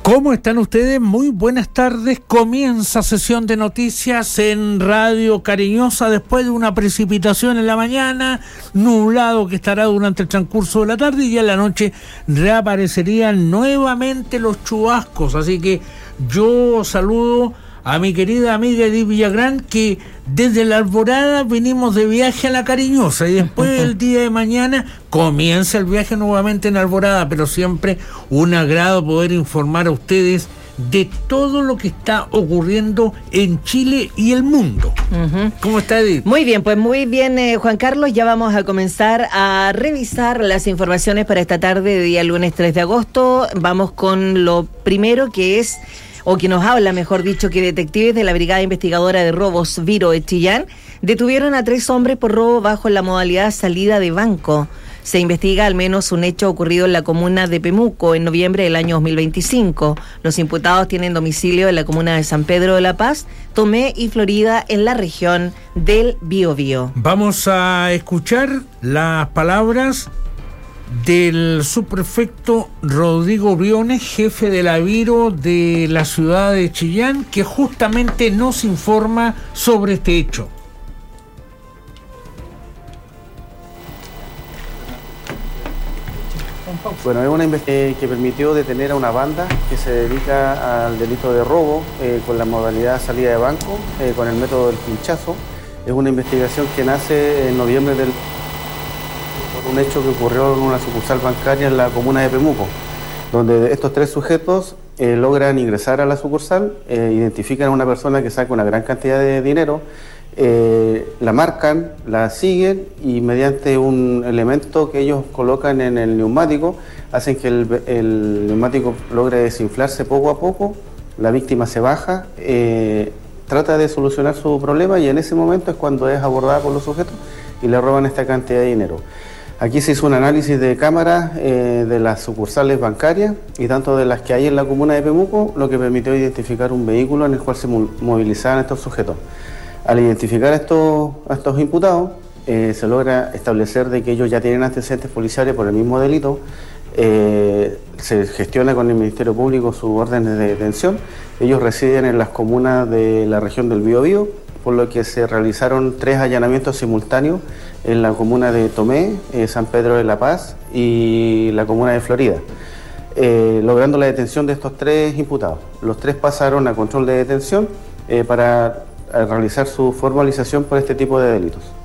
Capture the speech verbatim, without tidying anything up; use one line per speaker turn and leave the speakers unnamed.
¿Cómo están ustedes? Muy buenas tardes. Comienza sesión de noticias en Radio Cariñosa después de una precipitación en la mañana, nublado que estará durante el transcurso de la tarde, y ya en la noche reaparecerían nuevamente los chubascos. Así que yo saludo a mi querida amiga Edith Villagrán, que desde la Alborada venimos de viaje a La Cariñosa y después el día de mañana comienza el viaje nuevamente en Alborada, pero siempre un agrado poder informar a ustedes de todo lo que está ocurriendo en Chile y el mundo. Uh-huh. ¿Cómo está, Edith?
Muy bien, pues muy bien, eh, Juan Carlos. Ya vamos a comenzar a revisar las informaciones para esta tarde de día lunes tres de agosto. Vamos con lo primero, que es... o que nos habla, mejor dicho, que detectives de la Brigada Investigadora de Robos Viro de Chillán detuvieron a tres hombres por robo bajo la modalidad salida de banco. Se investiga al menos un hecho ocurrido en la comuna de Pemuco en noviembre del año dos mil veinticinco. Los imputados tienen domicilio en la comuna de San Pedro de la Paz, Tomé y Florida, en la región del Biobío.
Vamos a escuchar las palabras del subprefecto Rodrigo Briones, jefe de la Viro de la ciudad de Chillán, que justamente nos informa sobre este hecho.
Bueno, es una investigación que permitió detener a una banda que se dedica al delito de robo eh, con la modalidad salida de banco, eh, con el método del pinchazo. Es una investigación que nace en noviembre del por un hecho que ocurrió en una sucursal bancaria en la comuna de Pemuco, donde estos tres sujetos eh, logran ingresar a la sucursal, eh, identifican a una persona que saca una gran cantidad de dinero, eh, la marcan, la siguen y mediante un elemento que ellos colocan en el neumático, hacen que el, el neumático logre desinflarse poco a poco, la víctima se baja, eh, trata de solucionar su problema y en ese momento es cuando es abordada por los sujetos y le roban esta cantidad de dinero. Aquí se hizo un análisis de cámaras eh, de las sucursales bancarias y tanto de las que hay en la comuna de Pemuco, lo que permitió identificar un vehículo en el cual se movilizaban estos sujetos. Al identificar a estos, a estos imputados, eh, se logra establecer de que ellos ya tienen antecedentes policiales por el mismo delito. Eh, se gestiona con el Ministerio Público sus órdenes de detención. Ellos residen en las comunas de la región del Biobío, por lo que se realizaron tres allanamientos simultáneos en la comuna de Tomé, eh, San Pedro de la Paz y la comuna de Florida, eh, logrando la detención de estos tres imputados. Los tres pasaron a control de detención eh, para realizar su formalización por este tipo de delitos.